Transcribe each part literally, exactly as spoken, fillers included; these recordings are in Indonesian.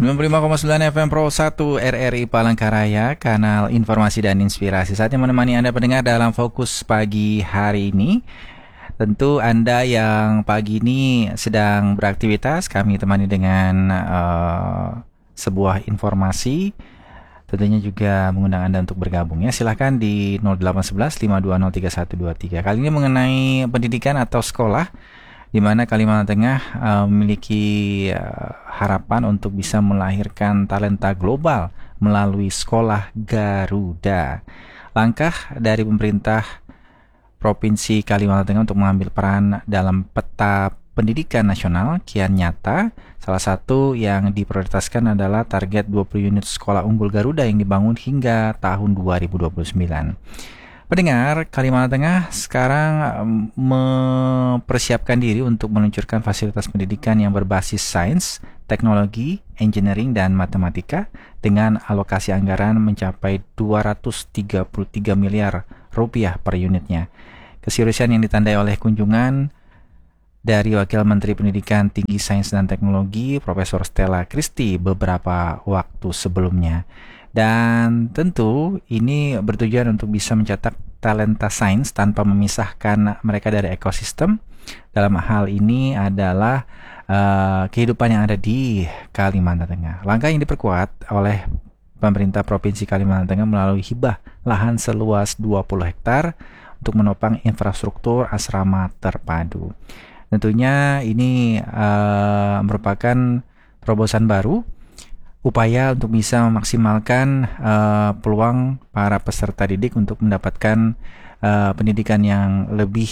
sembilan puluh lima koma sembilan F M Pro satu R R I Palangkaraya, kanal informasi dan inspirasi. Saatnya menemani Anda pendengar dalam Fokus Pagi hari ini. Tentu Anda yang pagi ini sedang beraktivitas, kami temani dengan uh, sebuah informasi. Tentunya juga mengundang Anda untuk bergabung ya. Silahkan di nol delapan satu satu lima dua nol tiga satu dua tiga. Kali ini mengenai pendidikan atau sekolah, di mana Kalimantan Tengah uh, memiliki uh, harapan untuk bisa melahirkan talenta global melalui Sekolah Garuda. Langkah dari pemerintah Provinsi Kalimantan Tengah untuk mengambil peran dalam peta pendidikan nasional kian nyata. Salah satu yang diprioritaskan adalah target dua puluh unit sekolah unggul Garuda yang dibangun hingga tahun dua ribu dua puluh sembilan. Pendengar, Kalimantan Tengah sekarang mempersiapkan diri untuk meluncurkan fasilitas pendidikan yang berbasis sains, teknologi, engineering, dan matematika dengan alokasi anggaran mencapai dua ratus tiga puluh tiga miliar rupiah per unitnya. Keseriusan yang ditandai oleh kunjungan dari Wakil Menteri Pendidikan Tinggi Sains dan Teknologi Profesor Stella Christy beberapa waktu sebelumnya. Dan tentu ini bertujuan untuk bisa mencetak talenta sains tanpa memisahkan mereka dari ekosistem. Dalam hal ini adalah uh, kehidupan yang ada di Kalimantan Tengah. Langkah yang diperkuat oleh pemerintah Provinsi Kalimantan Tengah melalui hibah lahan seluas dua puluh hektar untuk menopang infrastruktur asrama terpadu. Tentunya ini uh, merupakan terobosan baru, upaya untuk bisa memaksimalkan uh, peluang para peserta didik untuk mendapatkan uh, pendidikan yang lebih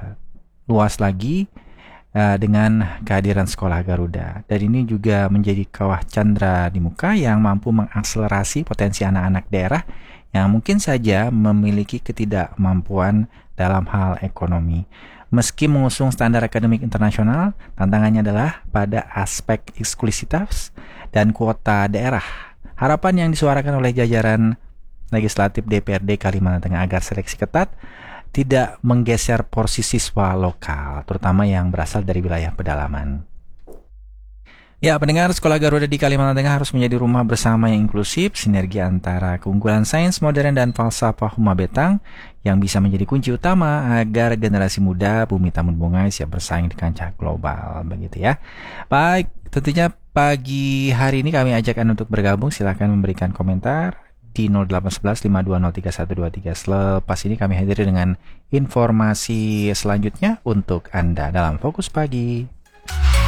luas lagi uh, dengan kehadiran Sekolah Garuda. Dan ini juga menjadi kawah candra di muka yang mampu mengakselerasi potensi anak-anak daerah yang mungkin saja memiliki ketidakmampuan dalam hal ekonomi. Meski mengusung standar akademik internasional, tantangannya adalah pada aspek eksklusivitas dan kuota daerah. Harapan yang disuarakan oleh jajaran legislatif D P R D Kalimantan Tengah agar seleksi ketat tidak menggeser porsi siswa lokal, terutama yang berasal dari wilayah pedalaman. Ya, pendengar, Sekolah Garuda di Kalimantan Tengah harus menjadi rumah bersama yang inklusif, sinergi antara keunggulan sains modern dan falsafah Huma Betang yang bisa menjadi kunci utama agar generasi muda Bumi Tamun Bungai siap bersaing di kancah global, begitu ya. Baik, tentunya pagi hari ini kami ajak Anda untuk bergabung. Silakan memberikan komentar di nol delapan satu satu lima dua nol tiga satu dua tiga. Selepas ini kami hadir dengan informasi selanjutnya untuk Anda dalam Fokus Pagi.